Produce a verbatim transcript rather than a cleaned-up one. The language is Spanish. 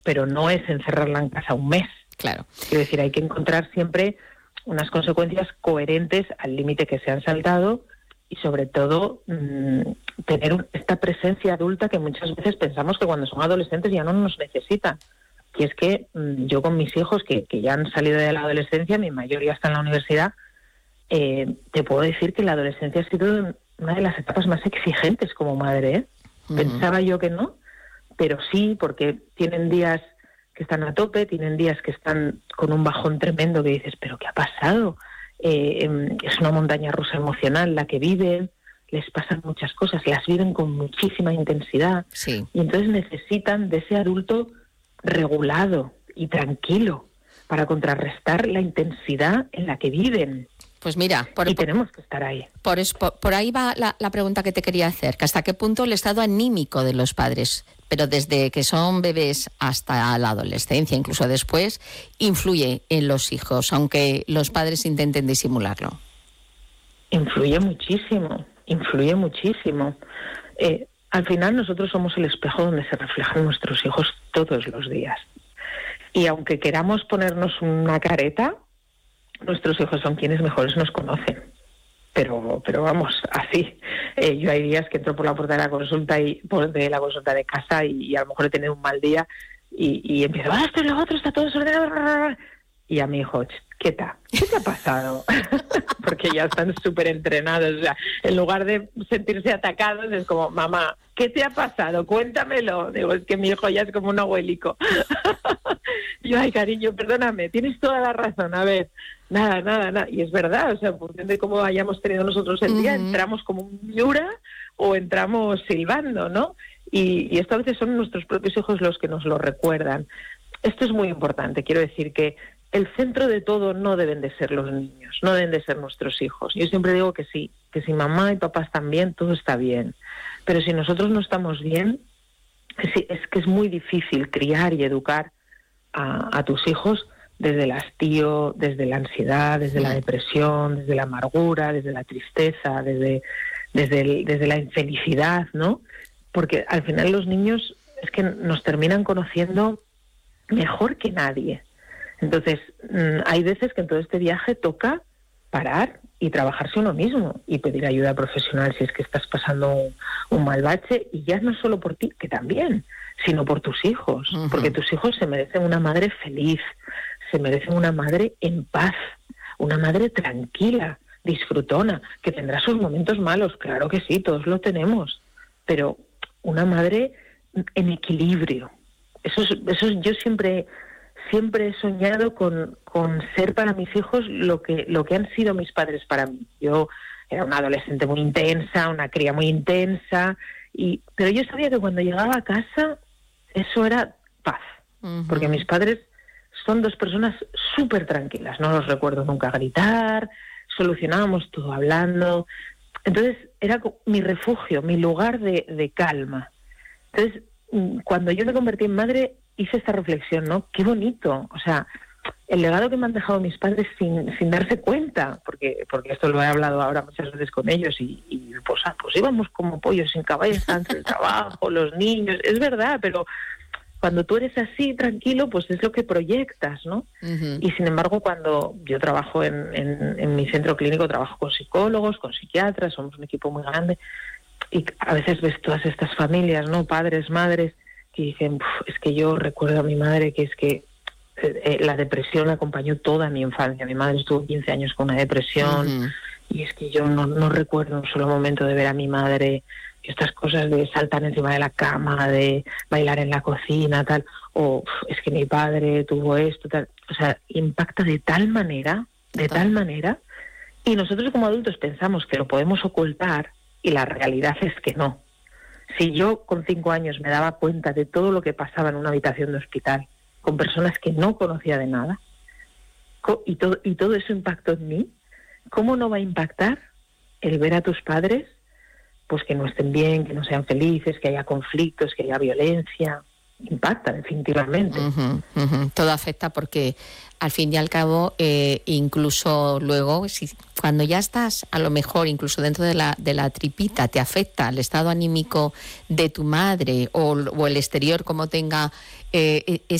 pero no es encerrarla en casa un mes. Claro. Quiero decir, hay que encontrar siempre unas consecuencias coherentes al límite que se han saltado y sobre todo mmm, tener un, esta presencia adulta que muchas veces pensamos que cuando son adolescentes ya no nos necesitan. Y es que mmm, yo con mis hijos que, que ya han salido de la adolescencia, mi mayor ya está en la universidad, eh, te puedo decir que la adolescencia ha sido una de las etapas más exigentes como madre, ¿eh? Uh-huh. Pensaba yo que no, pero sí, porque tienen días que están a tope, tienen días que están con un bajón tremendo que dices, ¿pero qué ha pasado? Eh, es una montaña rusa emocional la que viven, les pasan muchas cosas, las viven con muchísima intensidad. Sí. Y entonces necesitan de ese adulto regulado y tranquilo para contrarrestar la intensidad en la que viven. Pues mira, por, y tenemos que estar ahí. Por, por, por ahí va la, la pregunta que te quería hacer, que hasta qué punto el estado anímico de los padres, pero desde que son bebés hasta la adolescencia, incluso después, influye en los hijos, aunque los padres intenten disimularlo. Influye muchísimo, influye muchísimo. Eh, al final nosotros somos el espejo donde se reflejan nuestros hijos todos los días. Y aunque queramos ponernos una careta, nuestros hijos son quienes mejores nos conocen. Pero pero vamos, así. Eh, yo hay días que entro por la puerta de la consulta y por de la consulta de casa y, y a lo mejor he tenido un mal día y, y empiezo, ah, esto y lo otro, está todo desordenado. Y a mi hijo, quieta, ¿qué te ha pasado? Porque ya están súper entrenados. O sea, en lugar de sentirse atacados, es como, mamá, ¿qué te ha pasado? Cuéntamelo. Digo, es que mi hijo ya es como un abuelico. Yo, ay, cariño, perdóname, tienes toda la razón. A ver, nada, nada, nada. Y es verdad, o sea, en función de cómo hayamos tenido nosotros el día, uh-huh. entramos como un miura o entramos silbando, ¿no? Y, y esto a veces son nuestros propios hijos los que nos lo recuerdan. Esto es muy importante, quiero decir que el centro de todo no deben de ser los niños, no deben de ser nuestros hijos. Yo siempre digo que sí, que si mamá y papá están bien, todo está bien. Pero si nosotros no estamos bien, es, es que es muy difícil criar y educar a, a tus hijos desde el hastío, desde la ansiedad, desde la depresión, desde la amargura, desde la tristeza, desde, desde, el, desde la infelicidad, ¿no? Porque al final los niños es que nos terminan conociendo mejor que nadie. Entonces, hay veces que en todo este viaje toca parar y trabajarse uno mismo y pedir ayuda profesional si es que estás pasando un, un mal bache, y ya no solo por ti, que también, sino por tus hijos, uh-huh. porque tus hijos se merecen una madre feliz, se merecen una madre en paz, una madre tranquila, disfrutona, que tendrá sus momentos malos, claro que sí, todos lo tenemos, pero una madre en equilibrio. Eso es, eso es, yo siempre... Siempre he soñado con, con ser para mis hijos lo que lo que han sido mis padres para mí. Yo era una adolescente muy intensa, una cría muy intensa, y pero yo sabía que cuando llegaba a casa eso era paz, uh-huh. porque mis padres son dos personas súper tranquilas, no los recuerdo nunca gritar, solucionábamos todo hablando. Entonces era mi refugio, mi lugar de, de calma. Entonces, cuando yo me convertí en madre, hice esta reflexión, ¿no? Qué bonito, o sea, el legado que me han dejado mis padres sin, sin darse cuenta, porque porque esto lo he hablado ahora muchas veces con ellos y, y pues, ah, pues íbamos como pollos sin caballos antes del trabajo, los niños, es verdad, pero cuando tú eres así, tranquilo, pues es lo que proyectas, ¿no? Uh-huh. Y sin embargo, cuando yo trabajo en, en, en mi centro clínico, trabajo con psicólogos, con psiquiatras, somos un equipo muy grande, y a veces ves todas estas familias, ¿no? Padres, madres, que dicen, es que yo recuerdo a mi madre que es que eh, la depresión la acompañó toda mi infancia. Mi madre estuvo quince años con una depresión, uh-huh. y es que yo no, no recuerdo un solo momento de ver a mi madre, estas cosas de saltar encima de la cama, de bailar en la cocina, tal, o es que mi padre tuvo esto, tal. O sea, impacta de tal manera, de tal manera, y nosotros como adultos pensamos que lo podemos ocultar, y la realidad es que no. Si yo con cinco años me daba cuenta de todo lo que pasaba en una habitación de hospital con personas que no conocía de nada, y todo, y todo eso impactó en mí, ¿cómo no va a impactar el ver a tus padres pues que no estén bien, que no sean felices, que haya conflictos, que haya violencia? impacta definitivamente. Uh-huh, uh-huh. Todo afecta porque al fin y al cabo, eh, incluso luego, si, cuando ya estás a lo mejor incluso dentro de la, de la tripita, te afecta el estado anímico de tu madre o, o el exterior como tenga eh,